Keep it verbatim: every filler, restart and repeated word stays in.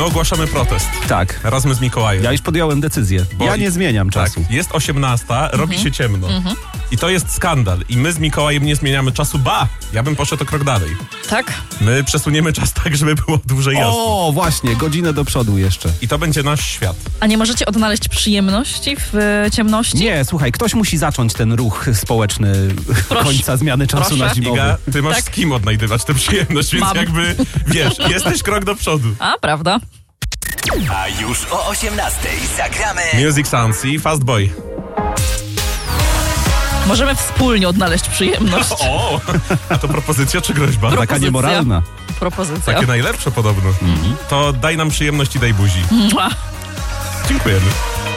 My ogłaszamy protest. Tak. Razem z Mikołajem. Ja już podjąłem decyzję. Bo Ja nie zmieniam czasu. Tak, jest osiemnasta, robi się ciemno. Mhm. I to jest skandal. I my z Mikołajem nie zmieniamy czasu. Ba! Ja bym poszedł o krok dalej. Tak? My przesuniemy czas tak, żeby było dłużej jasno. O, właśnie, godzinę do przodu jeszcze. I to będzie nasz świat. A nie możecie odnaleźć przyjemności w e, ciemności? Nie, słuchaj, ktoś musi zacząć ten ruch społeczny Proszę. końca zmiany czasu Proszę. na zimowy. Iga, ty masz Tak. z kim odnajdywać tę przyjemność, więc Mam. jakby, wiesz, jesteś krok do przodu. A, prawda? A już o osiemnastej zagramy Music Sounds i Fast Boy. Możemy wspólnie odnaleźć przyjemność. O! A to propozycja czy groźba? Taka Propozycja. niemoralna. Propozycja. Takie najlepsze podobno. To daj nam przyjemność i daj buzi. Mua. Dziękujemy.